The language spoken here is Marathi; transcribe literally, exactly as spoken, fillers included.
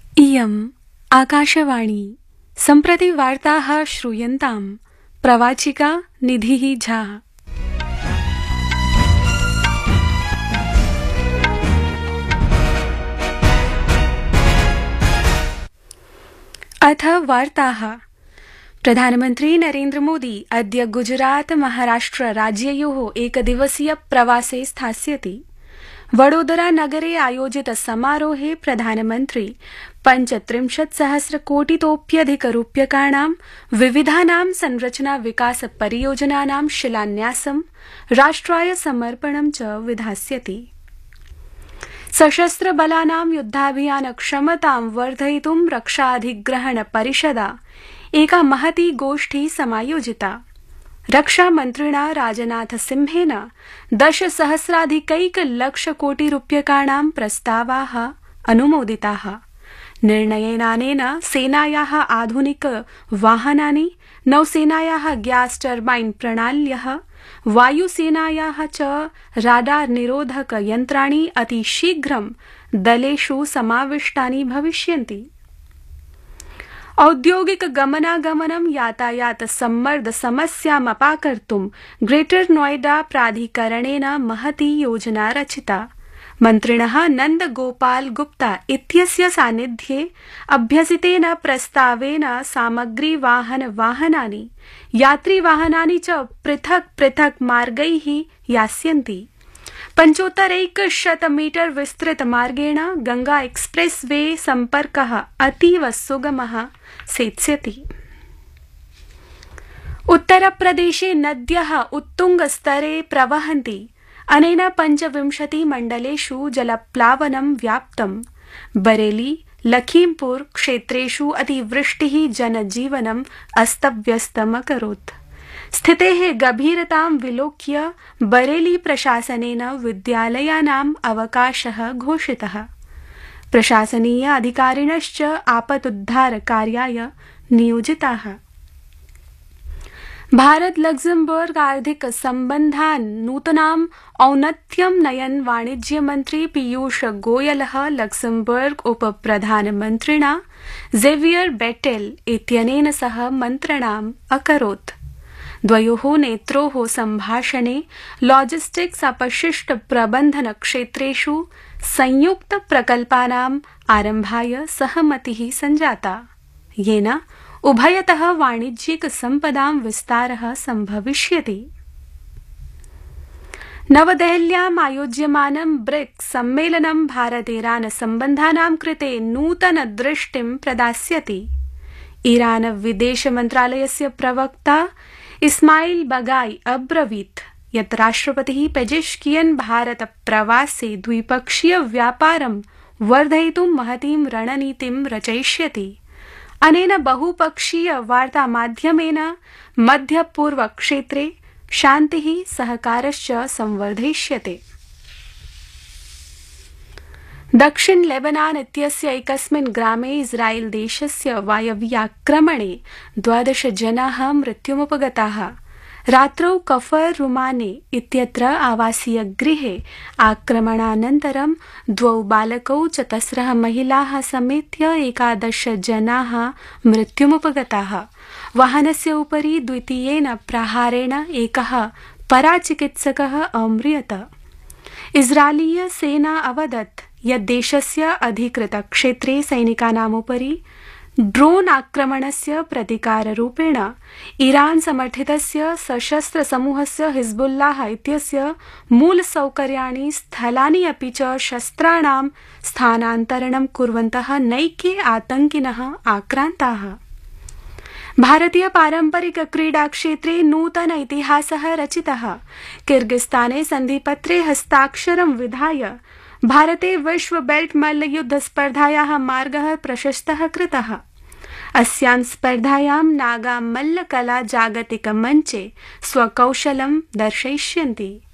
इयम् आकाशवाणी सम्प्रति वार्ताः श्रूयन्ताम् प्रवाचिका निधिः झा। अथ वार्ताः। प्रधानमन्त्री नरेन्द्र मोदी अद्य गुजरात महाराष्ट्र राज्ययोः एकदिवसीय प्रवासे स्थास्यति। वडोदरा नगरे आयोजित समारोहे प्रधानमन्त्री पञ्चत्रिंशत् सहस्रकोटितोप्यधिक रूप्यकाणां विविधानां संरचना विकास परियोजनानां शिलान्यासं राष्ट्राय समर्पणं च विधास्यति। सशस्त्र बलानां युद्धाभियान क्षमतां वर्धयितुं रक्षाधिग्रहण परिषदा एका महती गोष्ठी समायोजिता। रक्षामन्त्रिणा राजनाथ सिंहेन दशसहस्राधिकैकलक्षकोटिरूप्यकाणां प्रस्तावाः अनुमोदिताः। निर्णयेनानेन सेनायाः आधुनिक वाहनानि, नौसेनायाः ग्यास् टर्बाइन प्रणाल्यः, वायुसेनायाः च राडार निरोधक यन्त्राणि अतिशीघ्रं दलेषु समाविष्टानि भविष्यन्ति। औद्योगिक गमनागमनं यातायात सम्मर्द समस्यामपाकर्तुं ग्रेटर नोएडा प्राधिकरणेन महती योजना रचिता। मन्त्रिणः नन्द गोपाल गुप्ता इत्यस्य सान्निध्ये अभ्यसितेन प्रस्तावेन सामग्री वाहन वाहनानि, यात्रिवाहनानि च पृथक् पृथक् मार्गैः यास्यन्ति। पञ्चोत्तरैकशत मीटर विस्तृत मार्गेण गंगा एक्सप्रेस वे सम्पर्कः अतीव सुगमः सेत्स्यति। उत्तरप्रदेशे नद्यः उत्तुंगस्तरे प्रवहन्ति। अनेन पञ्चविंशति मण्डलेषु जलप्लावनं व्याप्तम्। बरेली, लखीमपुर क्षेत्रेषु अतिवृष्टिः जनजीवनम् अस्तव्यस्तमकरोत्। स्थितेः गभीरतां विलोक्य बरेली प्रशासनेन विद्यालयानाम् अवकाशः घोषितः। प्रशासनीय अधिकारिणश्च आपदुद्धार कार्याय नियोजिताः। भारत लक्जमबर्ग आर्थिक सम्बन्धान् नूतनाम् औन्नत्यं नयन् वाणिज्यमन्त्री पीयूष गोयलः लक्जमबर्ग उपप्रधानमन्त्रिणा जेवियर बेटेल इत्यनेन सह मन्त्रणाम् अकरोत्। द्वयोः नेत्रोः सम्भाषणे लॉजिस्टिक्स अपशिष्ट प्रबन्धन क्षेत्रेषु संयुक्त प्रकल्पानाम् आरम्भाय सहमतिः सञ्जाता, येन उभयतः वाणिज्यिक सम्पदां विस्तारः सम्भविष्यति। नवदेहल्याम् आयोज्यमानं ब्रिक्स सम्मेलनं भारत ईरान सम्बन्धानां कृते नूतन दृष्टिं प्रदास्यति। ईरान विदेश मन्त्रालयस्य प्रवक्ता इस्माइल बगाई अब्रवीत् यत् राष्ट्रपतिः पेजेश्कियन् भारत प्रवासे द्विपक्षीय व्यापारं वर्धयितुं महतीं रणनीतिं रचयिष्यति। अनेन बहुपक्षीय वार्तामाध्यमेन मध्यपूर्व क्षेत्रे शान्तिः सहकारश्च संवर्धयिष्यते। दक्षिण लेबनान इत्यस्य एकस्मिन् ग्रामे इस्राएल देशस्य वायव्याक्रमणे द्वादश जनाः मृत्युमुपगताः। रात्रौ कफर रुमाने इत्यत्र आवासीय गृहे आक्रमणानन्तरं द्वौ बालकौ चतस्रः महिलाः समेत्य एकादश जनाः मृत्युमुपगताः। वाहनस्य उपरि द्वितीयेन प्रहारेण एकः पराचिकित्सकः अम्रियत। इस्राएलीय सेना अवदत् यत् देशस्य अधिकृत क्षेत्रे सैनिकानामुपरि ड्रोन आक्रमणस्य प्रतिकाररूपेण ईरान समर्थितस्य सशस्त्र समूहस्य हिजबुल्लाह इत्यस्य मूलसौकर्याणि, स्थलानि अपि च शस्त्राणां स्थानान्तरणं कुर्वन्तः नैके आतङ्किनः आक्रान्ताः। भारतीय पारम्परिक क्रीडा क्षेत्रे नूतन इतिहासः रचितः। किर्गिस्ताने सन्धिपत्रे हस्ताक्षरं विधाय भारते विश्व बेल्ट मल्लयुद्ध स्पर्धायाः मार्गः प्रशस्तः कृतः। अस्यां स्पर्धायां नागा मल्लकला जागतिक मञ्चे स्वकौशलं दर्शयिष्यन्ति।